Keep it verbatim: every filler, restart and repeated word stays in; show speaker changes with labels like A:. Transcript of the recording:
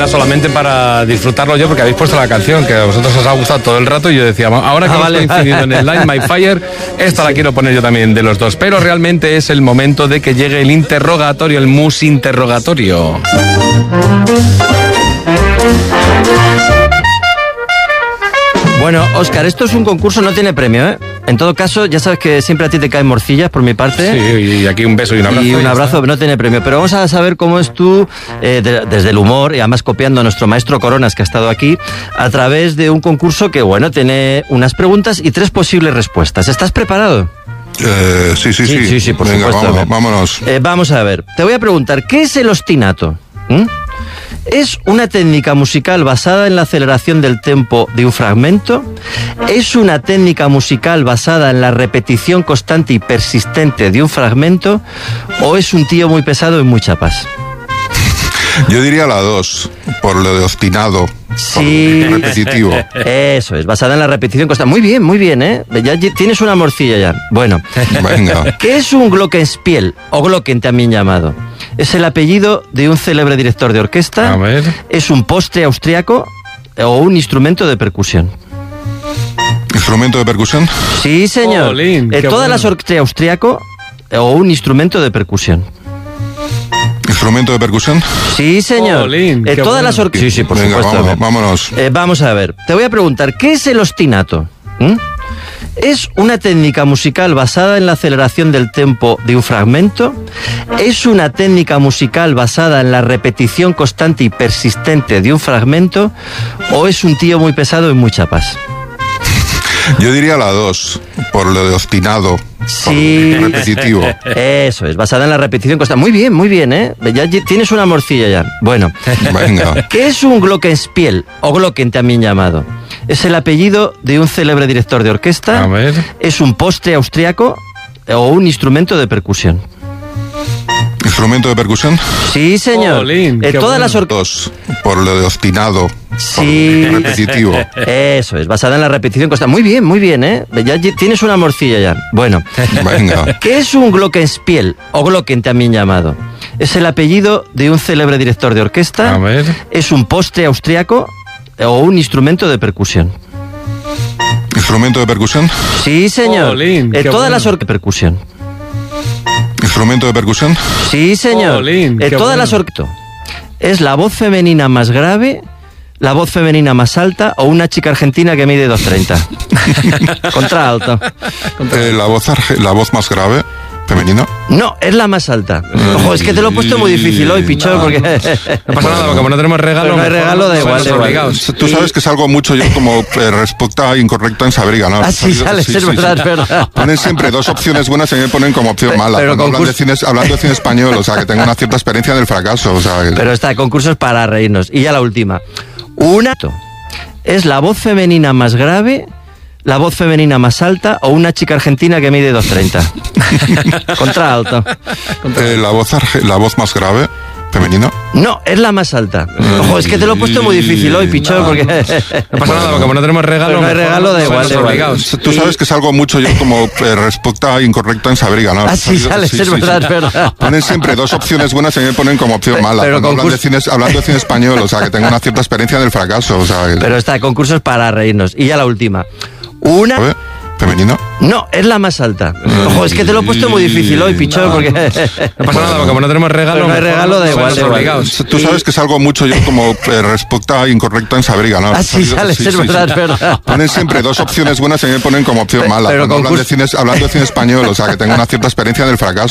A: era solamente para disfrutarlo yo, porque habéis puesto la canción que a vosotros os ha gustado todo el rato y yo decía, ahora que
B: ah,
A: hemos
B: vale.
A: coincidido en el Light My Fire, esta sí. La quiero poner yo también de los dos, pero realmente es el momento de que llegue el interrogatorio, el musinterrogatorio.
B: Bueno, Óscar, esto es un concurso, no tiene premio, ¿eh? En todo caso, ya sabes que siempre a ti te caen morcillas por mi parte.
A: Sí, y aquí un beso y un abrazo.
B: Y un abrazo, no tiene premio. Pero vamos a saber cómo es tú, eh, de, desde el humor, y además copiando a nuestro maestro Coronas, que ha estado aquí, a través de un concurso que, bueno, tiene unas preguntas y tres posibles respuestas. ¿Estás preparado?
C: Eh, sí, sí, sí.
B: Sí, sí, sí, por
C: Venga,
B: supuesto.
C: Vámonos. vámonos.
B: Eh, vamos a ver. Te voy a preguntar, ¿qué es el ostinato? ¿Mm? ¿Es una técnica musical basada en la aceleración del tempo de un fragmento? ¿Es una técnica musical basada en la repetición constante y persistente de un fragmento? ¿O es un tío muy pesado y muy chapas?
C: Yo diría la dos, por lo de obstinado.
B: Sí.
C: Repetitivo.
B: Eso es, basada en la repetición constante. Muy bien, muy bien, ¿eh? Ya tienes una morcilla ya. Bueno.
C: Venga.
B: ¿Qué es un glockenspiel? O glocken también llamado. Es el apellido de un célebre director de orquesta.
A: A ver.
B: Es un postre austriaco o un instrumento de percusión.
C: ¿Instrumento de percusión?
B: Sí, señor.
A: Jolín,
B: eh,
A: qué
B: todas
A: bueno.
B: las orquestas austriaco o un instrumento de percusión.
C: ¿Instrumento de percusión?
B: Sí, señor.
A: Jolín,
B: eh,
A: qué
B: todas
A: bueno.
B: las orquestas. Sí, sí, por
C: Venga,
B: supuesto.
C: vámonos. vámonos.
B: Eh, vamos a ver. Te voy a preguntar, ¿qué es el ostinato? ¿Mm? ¿Es una técnica musical basada en la aceleración del tempo de un fragmento? ¿Es una técnica musical basada en la repetición constante y persistente de un fragmento? ¿O es un tío muy pesado y muy chapas?
C: Yo diría la dos, por lo de obstinado.
B: Sí.
C: Repetitivo.
B: Eso es, basada en la repetición constante. Muy bien, muy bien, ¿eh? Ya tienes una morcilla ya. Bueno.
C: Venga.
B: ¿Qué es un glockenspiel? O glocken también llamado. Es el apellido de un célebre director de orquesta.
A: A ver.
B: Es un postre austriaco o un instrumento de percusión.
C: ¿Instrumento de percusión?
B: Sí, señor.
A: Jolín,
B: eh,
A: qué
B: todas
A: bueno.
B: las orquestas.
C: Dos, por lo de obstinado.
B: Sí.
C: Repetitivo.
B: Eso es, basada en la repetición constante. Muy bien, muy bien, ¿eh? Ya tienes una morcilla ya. Bueno.
C: Venga.
B: ¿Qué es un glockenspiel? O glocken también llamado. Es el apellido de un célebre director de orquesta.
A: A ver.
B: Es un postre austriaco o un instrumento de percusión.
C: ¿Instrumento de percusión?
B: Sí, señor.
A: Jolín,
B: eh,
A: qué
B: todas
A: bueno.
B: las orquestas. Percusión.
C: ¿Instrumento de percusión?
B: Sí, señor.
A: Jolín,
B: eh,
A: qué
B: todas
A: bueno.
B: las orquestas. ¿Es la voz femenina más grave, la voz femenina más alta o una chica argentina que mide dos treinta? Contra alto.
C: Eh, la, voz arge- la voz más grave, femenina.
B: No, es la más alta. Ojo, es que te lo he puesto muy difícil hoy, pichón, porque...
A: No pasa nada, porque como no tenemos regalo...
B: Pero no hay
A: mejor
B: regalo, da
A: somos
B: igual, da igual.
A: obligados.
C: Tú sabes que salgo mucho yo como eh, respuesta incorrecta en saber y ganar.
B: Así sales, es verdad, es verdad.
C: Ponen siempre dos opciones buenas y me ponen como opción
B: Pe-
C: mala.
B: pero
C: Cuando hablan de
B: concurso-
C: cine, hablando de cine español, o sea, que tengo una cierta experiencia del fracaso. O sea, que-
B: Pero está, concursos para reírnos. Y ya la última. Una... ¿Es la voz femenina más grave, la voz femenina más alta o una chica argentina que mide dos treinta? Contra alto.
C: eh, la, voz arge- la voz más grave, femenina.
B: No, es la más alta. Ojo, es que te lo he puesto muy difícil hoy, pichón, porque...
A: No pasa nada, porque como no tenemos regalo...
B: Pero no hay
A: mejor
B: regalo, da
A: somos
B: igual, da igual.
A: obligados.
C: Tú sabes que salgo mucho yo como eh, respuesta incorrecta en saber y ganar.
B: Así sales, es verdad, es verdad.
C: Ponen siempre dos opciones buenas y me ponen como opción mala.
B: pero
C: Cuando hablan
B: concurso-
C: de cine, hablando de cine español, o sea, que tengo una cierta experiencia del fracaso. O sea, que-
B: Pero está, concursos para reírnos. Y ya la última. Una...
C: A ver, femenina.
B: No, es la más alta. Ojo, es que te lo he puesto muy difícil hoy, pichón, porque...
A: No pasa nada, porque como no tenemos regalo...
B: Pero no hay
A: mejor
B: regalo, da
A: somos
B: igual, da igual.
A: obligados.
C: Tú sabes que salgo mucho yo como eh, respuesta incorrecta en saber y ganar.
B: Así sales, es verdad, es verdad.
C: Ponen siempre dos opciones buenas y me ponen como opción
B: Pe-
C: mala.
B: pero
C: Cuando hablan de
B: concurso-
C: cine, hablando de cine español, o sea, que tengo una cierta experiencia del fracaso.